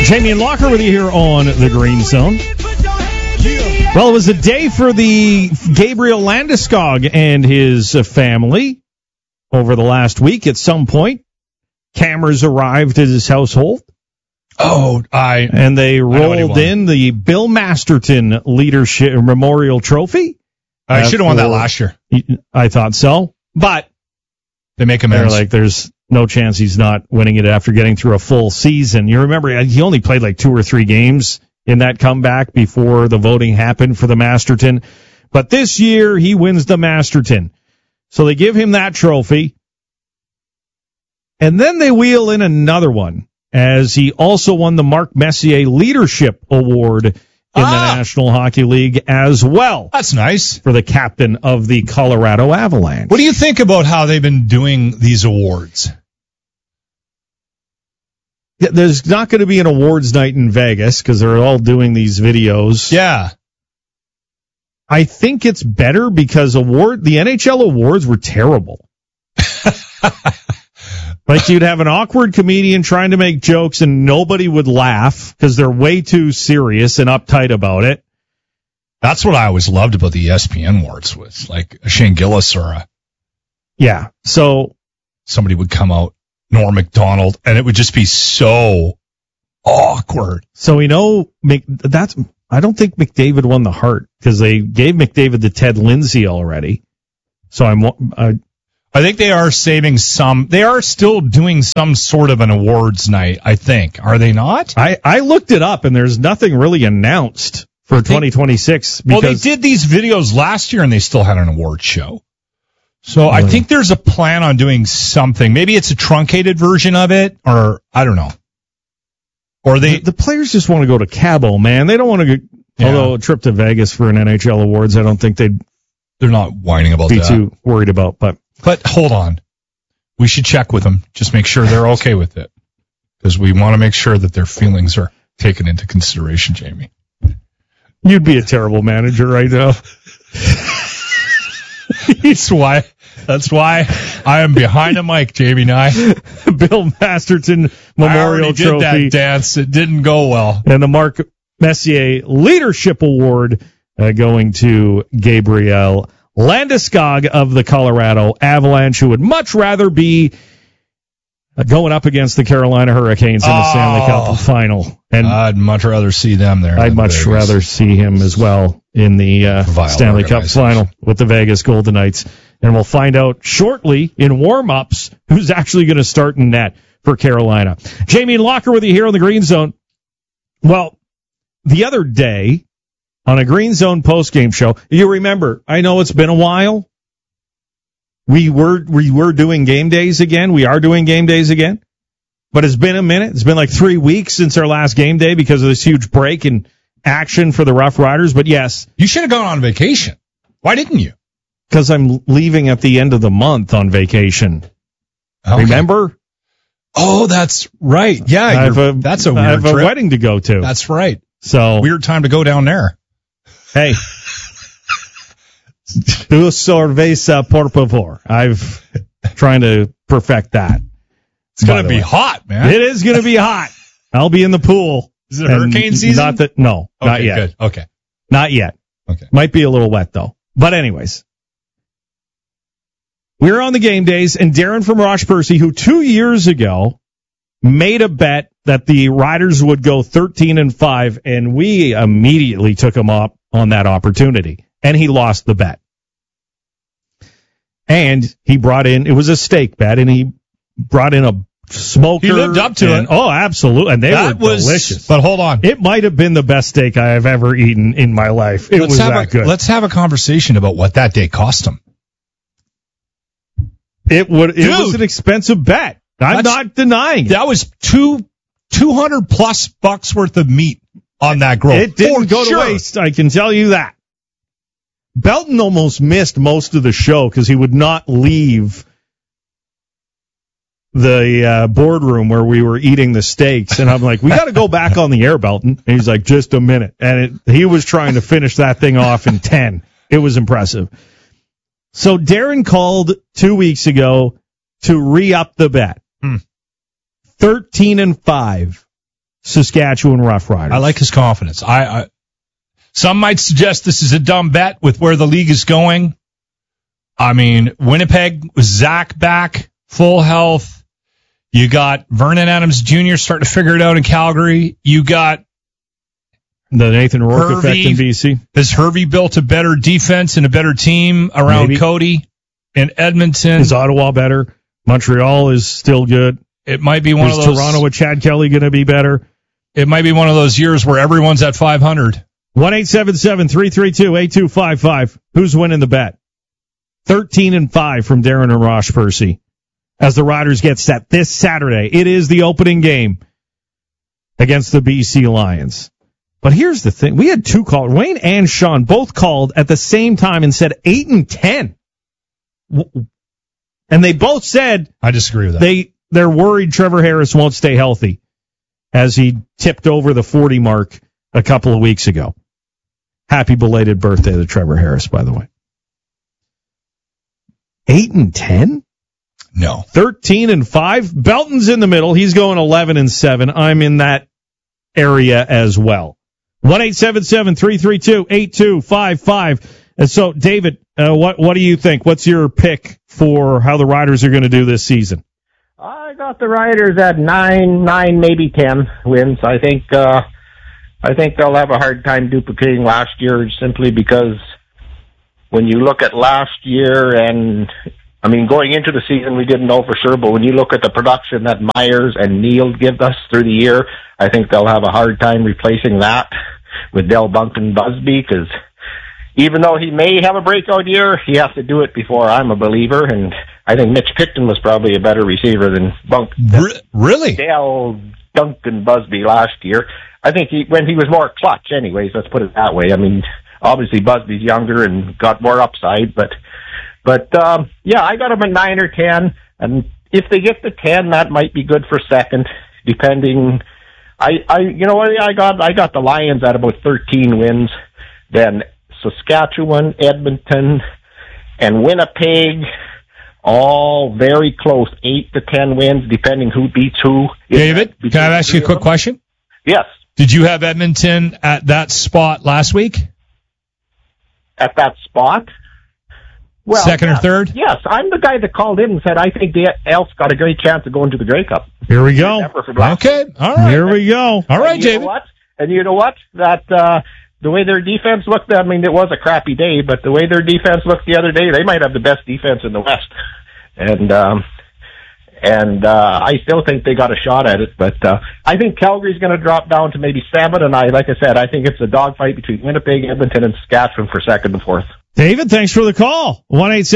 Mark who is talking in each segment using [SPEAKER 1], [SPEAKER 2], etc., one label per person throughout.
[SPEAKER 1] Jamie and Locker with you here on the Green Zone. Well, it was a day for the Gabriel Landeskog and his family over the last week. At some point, cameras arrived at his household. And they rolled in the Bill Masterton Leadership Memorial Trophy.
[SPEAKER 2] I should have won that last year.
[SPEAKER 1] I thought so. But
[SPEAKER 2] they make amends.
[SPEAKER 1] They're like, there's no chance he's not winning it after getting through a full season. You remember, he only played like 2 or 3 games in that comeback before the voting happened for the Masterton. But this year, he wins the Masterton. So they give him that trophy. And then they wheel in another one, as he also won the Mark Messier Leadership Award in the National Hockey League as well.
[SPEAKER 2] That's nice.
[SPEAKER 1] For the captain of the Colorado Avalanche.
[SPEAKER 2] What do you think about how they've been doing these awards?
[SPEAKER 1] Yeah, there's not going to be an awards night in Vegas because they're all doing these videos.
[SPEAKER 2] Yeah.
[SPEAKER 1] I think it's better because the NHL awards were terrible. Like, you'd have an awkward comedian trying to make jokes and nobody would laugh because they're way too serious and uptight about it.
[SPEAKER 2] That's what I always loved about the ESPN awards, was like a Shane Gillis or a...
[SPEAKER 1] Yeah, so...
[SPEAKER 2] Somebody would come out, Norm Macdonald, and it would just be so awkward.
[SPEAKER 1] So we know I don't think McDavid won the Hart because they gave McDavid to Ted Lindsay already. So
[SPEAKER 2] I think they are saving some. They are still doing some sort of an awards night, I think. Are they not?
[SPEAKER 1] I looked it up, and there's nothing really announced for 2026.
[SPEAKER 2] Well, they did these videos last year, and they still had an awards show. So I think there's a plan on doing something. Maybe it's a truncated version of it, or I don't know. Or
[SPEAKER 1] the players just want to go to Cabo, man. They don't want to go. Yeah. Although a trip to Vegas for an NHL awards, I don't think they're
[SPEAKER 2] not whining about
[SPEAKER 1] be
[SPEAKER 2] that.
[SPEAKER 1] Too worried about. But
[SPEAKER 2] hold on, we should check with them. Just make sure they're okay with it, because we want to make sure that their feelings are taken into consideration. Jamie,
[SPEAKER 1] you'd be a terrible manager right now.
[SPEAKER 2] That's why I am behind a mic, Jamie Nye.
[SPEAKER 1] Bill Masterton Memorial Trophy.
[SPEAKER 2] Did that dance. It didn't go well.
[SPEAKER 1] And the Mark Messier Leadership Award going to Gabriel Landeskog of the Colorado Avalanche, who would much rather be going up against the Carolina Hurricanes in the Stanley Cup final. And
[SPEAKER 2] I'd much rather see them there.
[SPEAKER 1] I'd much rather see him as well in the Stanley Cup final with the Vegas Golden Knights. And we'll find out shortly in warm-ups who's actually going to start in net for Carolina. Jamie and Locker with you here on the Green Zone. Well, the other day on a Green Zone postgame show, you remember, I know it's been a while. We were doing game days again. We are doing game days again. But it's been a minute. It's been like 3 weeks since our last game day because of this huge break in action for the Rough Riders. But yes.
[SPEAKER 2] You should have gone on vacation. Why didn't you?
[SPEAKER 1] Because I'm leaving at the end of the month on vacation. Okay. Remember?
[SPEAKER 2] Oh, that's right. Yeah, that's a weird
[SPEAKER 1] I have
[SPEAKER 2] trip.
[SPEAKER 1] A wedding to go to.
[SPEAKER 2] That's right.
[SPEAKER 1] So
[SPEAKER 2] weird time to go down there.
[SPEAKER 1] Hey. Do cerveza, por favor. I've trying to perfect that.
[SPEAKER 2] It's going to be hot, man.
[SPEAKER 1] It is going to be hot. I'll be in the pool.
[SPEAKER 2] Is it hurricane season?
[SPEAKER 1] No, not yet.
[SPEAKER 2] Good. Okay.
[SPEAKER 1] Not yet.
[SPEAKER 2] Okay.
[SPEAKER 1] Might be a little wet, though. But anyways. We were on the game days, and Darren from Roche Percy, who 2 years ago made a bet that the Riders would go 13-5, and we immediately took him up on that opportunity, and he lost the bet. And he brought in, it was a stake bet, and he brought in a smoker.
[SPEAKER 2] He lived up to it.
[SPEAKER 1] Oh, absolutely. And they were delicious.
[SPEAKER 2] But hold on.
[SPEAKER 1] It might have been the best steak I have ever eaten in my life. It was that good.
[SPEAKER 2] Let's have a conversation about what that day cost him.
[SPEAKER 1] It was an expensive bet. I'm not denying it.
[SPEAKER 2] That was $200+ worth of meat on that grill.
[SPEAKER 1] It didn't go to waste, I can tell you that. Belton almost missed most of the show because he would not leave the boardroom where we were eating the steaks. And I'm like, we got to go back on the air, Belton. And he's like, just a minute. And he was trying to finish that thing off in 10. It was impressive. So Darren called 2 weeks ago to re-up the bet. 13-5 Saskatchewan Roughriders.
[SPEAKER 2] I like his confidence. Some might suggest this is a dumb bet with where the league is going. I mean, Winnipeg with Zach back, full health. You got Vernon Adams Jr. starting to figure it out in Calgary. You got
[SPEAKER 1] the Nathan Rourke effect in BC.
[SPEAKER 2] Has Hervey built a better defense and a better team around Cody in Edmonton?
[SPEAKER 1] Is Ottawa better? Montreal is still good.
[SPEAKER 2] It might be one of those.
[SPEAKER 1] Is Toronto with Chad Kelly going to be better?
[SPEAKER 2] It might be one of those years where everyone's at 500.
[SPEAKER 1] 1-877-332-8255. Who's winning the bet? 13-5 from Darren and Rosh Percy as the Riders get set this Saturday. It is the opening game against the BC Lions. But here's the thing. We had two callers. Wayne and Sean both called at the same time and said 8-10. And they both said...
[SPEAKER 2] I disagree with that.
[SPEAKER 1] They're worried Trevor Harris won't stay healthy as he tipped over the 40 mark a couple of weeks ago. Happy belated birthday to Trevor Harris, by the way. 8-10?
[SPEAKER 2] No.
[SPEAKER 1] 13-5. Belton's in the middle. He's going 11-7. I'm in that area as well. 1-877-332-8255. And so, David, what do you think? What's your pick for how the Riders are going to do this season?
[SPEAKER 3] I got the Riders at 9, maybe 10 wins. I think they'll have a hard time duplicating last year simply because when you look at last year and, I mean, going into the season we didn't know for sure, but when you look at the production that Myers and Neal give us through the year, I think they'll have a hard time replacing that with Del Bunkin Busby because even though he may have a breakout year, he has to do it before I'm a believer, and I think Mitch Picton was probably a better receiver than
[SPEAKER 2] Really?
[SPEAKER 3] Del Duncan Busby last year. I think when he was more clutch anyways, let's put it that way. I mean, obviously Busby's younger and got more upside, but yeah, I got him at 9 or 10, and if they get to 10, that might be good for second, depending. You know what, I got the Lions at about 13 wins, then Saskatchewan, Edmonton, and Winnipeg, all very close, 8 to 10 wins, depending who beats who.
[SPEAKER 2] David, can I ask you a quick question?
[SPEAKER 3] Yes.
[SPEAKER 2] Did you have Edmonton at that spot last week?
[SPEAKER 3] At that spot? Well,
[SPEAKER 2] second or third?
[SPEAKER 3] Yes, I'm the guy that called in and said I think the Elks got a great chance of going to the Grey Cup.
[SPEAKER 1] Here we go.
[SPEAKER 2] Okay, all right.
[SPEAKER 1] Here we go.
[SPEAKER 2] All right, David.
[SPEAKER 3] And you know what? That the way their defense looked, I mean, it was a crappy day, but the way their defense looked the other day, they might have the best defense in the West. And I still think they got a shot at it, but I think Calgary's going to drop down to maybe 7, and like I said, I think it's a dogfight between Winnipeg, Edmonton, and Saskatchewan for second and fourth.
[SPEAKER 1] David, thanks for the call.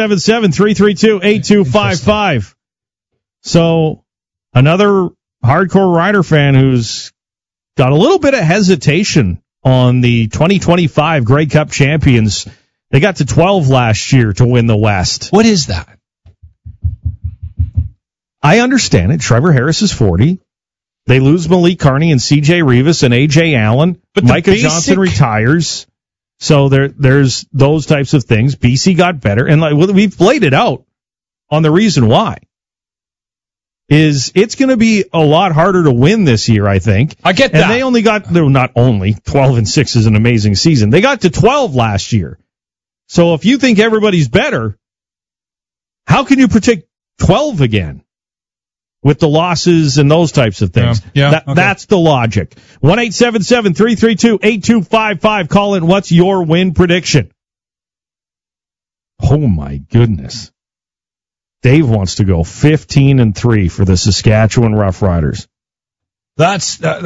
[SPEAKER 1] 1-877-332-8255. So, another hardcore Rider fan who's got a little bit of hesitation on the 2025 Grey Cup champions. They got to 12 last year to win the West.
[SPEAKER 2] What is that?
[SPEAKER 1] I understand it. Trevor Harris is 40. They lose Malik Carney and C.J. Rivas and A.J. Allen. But Micah Johnson retires. So there's those types of things. BC got better. And we've laid it out on the reason why. It's going to be a lot harder to win this year, I think.
[SPEAKER 2] I get that.
[SPEAKER 1] And they only got, not only, 12-6 is an amazing season. They got to 12 last year. So if you think everybody's better, how can you predict 12 again? With the losses and those types of things.
[SPEAKER 2] Yeah, okay.
[SPEAKER 1] That's the logic. 1-877-332-8255. Call in. What's your win prediction? Oh, my goodness. Dave wants to go 15-3 for the Saskatchewan Roughriders.
[SPEAKER 2] That's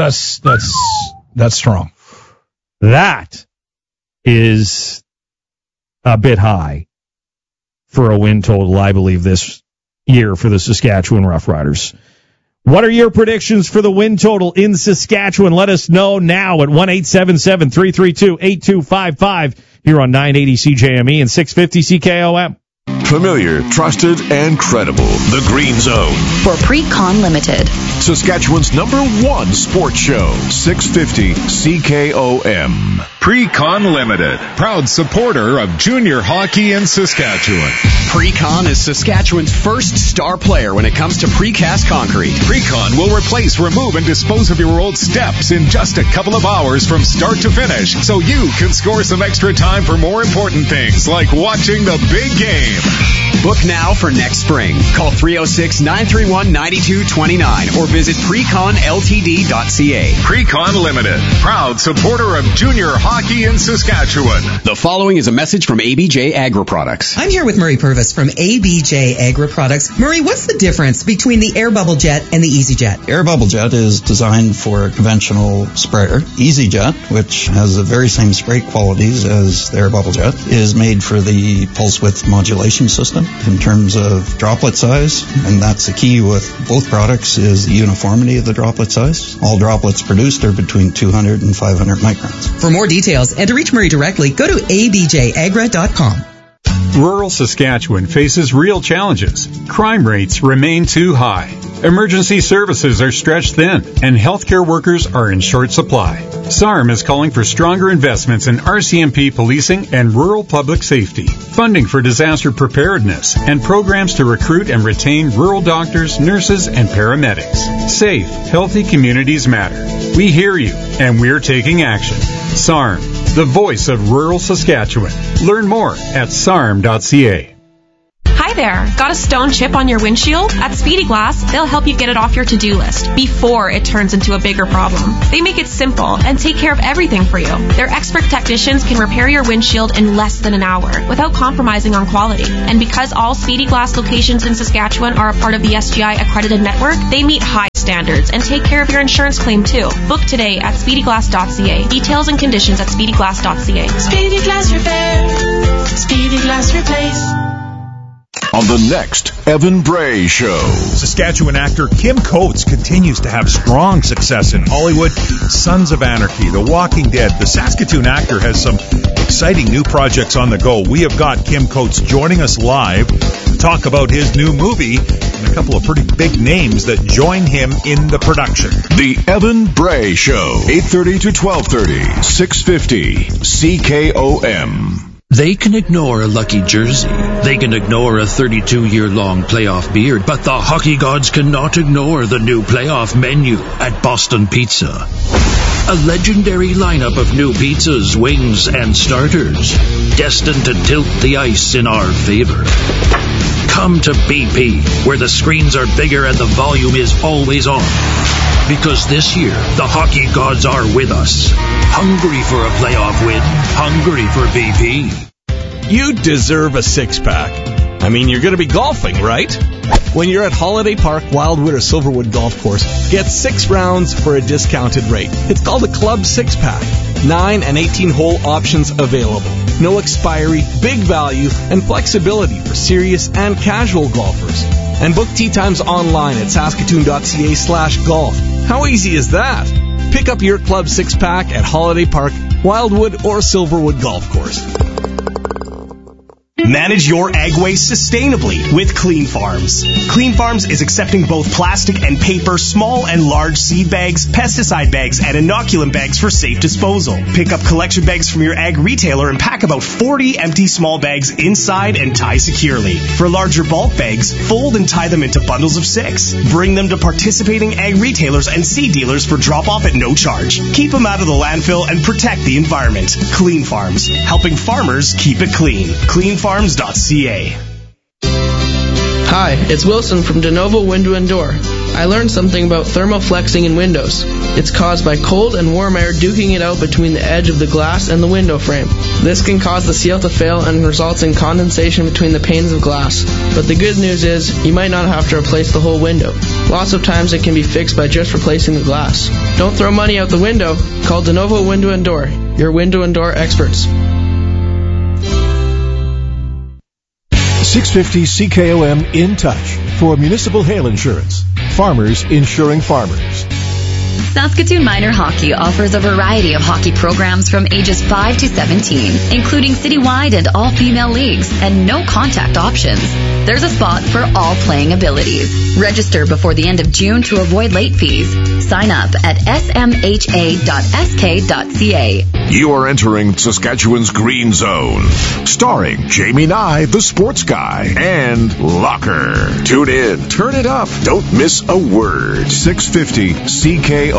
[SPEAKER 2] strong.
[SPEAKER 1] That is a bit high for a win total, I believe, this year for the Saskatchewan Roughriders. What are your predictions for the win total in Saskatchewan? Let us know now at 1-877-332-8255 here on 980 CJME and 650 CKOM.
[SPEAKER 4] Familiar, trusted, and credible. The Green Zone.
[SPEAKER 5] For Pre-Con Limited.
[SPEAKER 4] Saskatchewan's #1 sports show. 650 CKOM.
[SPEAKER 6] Pre-Con Limited. Proud supporter of junior hockey in Saskatchewan.
[SPEAKER 7] Pre-Con is Saskatchewan's first star player when it comes to precast concrete.
[SPEAKER 6] Pre-Con will replace, remove, and dispose of your old steps in just a couple of hours from start to finish, so you can score some extra time for more important things like watching the big game.
[SPEAKER 7] Book now for next spring. Call 306-931-9229 or visit preconltd.ca.
[SPEAKER 6] Pre-Con Limited, proud supporter of junior hockey in Saskatchewan.
[SPEAKER 7] The following is a message from ABJ Agri Products.
[SPEAKER 8] I'm here with Murray Purvis from ABJ Agri Products. Murray, what's the difference between the Air Bubble Jet and the EasyJet?
[SPEAKER 9] Air Bubble Jet is designed for a conventional sprayer. EasyJet, which has the very same spray qualities as the Air Bubble Jet, is made for the pulse width modulation system in terms of droplet size, and that's the key with both products is the uniformity of the droplet size. All droplets produced are between 200 and 500 microns.
[SPEAKER 8] For more details and to reach Murray directly, go to abjagra.com.
[SPEAKER 10] Rural Saskatchewan faces real challenges. Crime rates remain too high. Emergency services are stretched thin, and healthcare workers are in short supply. SARM is calling for stronger investments in RCMP policing and rural public safety, funding for disaster preparedness, and programs to recruit and retain rural doctors, nurses, and paramedics. Safe, healthy communities matter. We hear you, and we're taking action. SARM, the voice of rural Saskatchewan. Learn more at sarm.ca.
[SPEAKER 11] Hi there. Got a stone chip on your windshield? At Speedy Glass, they'll help you get it off your to-do list before it turns into a bigger problem. They make it simple and take care of everything for you. Their expert technicians can repair your windshield in less than an hour without compromising on quality. And because all Speedy Glass locations in Saskatchewan are a part of the SGI accredited network, they meet high standards and take care of your insurance claim too. Book today at speedyglass.ca. Details and conditions at speedyglass.ca.
[SPEAKER 12] Speedy Glass Repair. Speedy Glass Replace.
[SPEAKER 4] On the next Evan Bray Show.
[SPEAKER 13] Saskatchewan actor Kim Coates continues to have strong success in Hollywood. Sons of Anarchy, The Walking Dead. The Saskatoon actor has some exciting new projects on the go. We have got Kim Coates joining us live to talk about his new movie and a couple of pretty big names that join him in the production.
[SPEAKER 4] The Evan Bray Show, 8:30 to 12:30, 650 CKOM.
[SPEAKER 14] They can ignore a lucky jersey. They can ignore a 32-year-long playoff beard. But the hockey gods cannot ignore the new playoff menu at Boston Pizza. A legendary lineup of new pizzas, wings, and starters, destined to tilt the ice in our favor. Come to BP, where the screens are bigger and the volume is always on. Because this year, the hockey gods are with us. Hungry for a playoff win. Hungry for BP.
[SPEAKER 15] You deserve a six-pack. I mean, you're going to be golfing, right? When you're at Holiday Park, Wildwood, or Silverwood Golf Course, get 6 rounds for a discounted rate. It's called a Club Six-Pack. 9 and 18-hole options available. No expiry, big value, and flexibility for serious and casual golfers. And book tee times online at saskatoon.ca/golf. How easy is that? Pick up your Club Six-Pack at Holiday Park, Wildwood, or Silverwood Golf Course.
[SPEAKER 16] Manage your ag waste sustainably with Clean Farms. Clean Farms is accepting both plastic and paper, small and large seed bags, pesticide bags, and inoculant bags for safe disposal. Pick up collection bags from your ag retailer and pack about 40 empty small bags inside and tie securely. For larger bulk bags, fold and tie them into bundles of 6. Bring them to participating ag retailers and seed dealers for drop-off at no charge. Keep them out of the landfill and protect the environment. Clean Farms, helping farmers keep it clean. CleanFarms.ca.
[SPEAKER 17] Hi, it's Wilson from DeNovo Window and Door. I learned something about thermoflexing in windows. It's caused by cold and warm air duking it out between the edge of the glass and the window frame. This can cause the seal to fail and results in condensation between the panes of glass. But the good news is, you might not have to replace the whole window. Lots of times it can be fixed by just replacing the glass. Don't throw money out the window. Call DeNovo Window and Door, your window and door experts.
[SPEAKER 18] 650 CKOM In Touch for municipal hail insurance. Farmers insuring farmers.
[SPEAKER 5] Saskatoon Minor Hockey offers a variety of hockey programs from ages 5 to 17, including citywide and all-female leagues, and no contact options. There's a spot for all playing abilities. Register before the end of June to avoid late fees. Sign up at smha.sk.ca.
[SPEAKER 4] You are entering Saskatchewan's Green Zone, starring Jamie Nye, the sports guy, and Locker. Tune in, turn it up, don't miss a word. 650 CKO.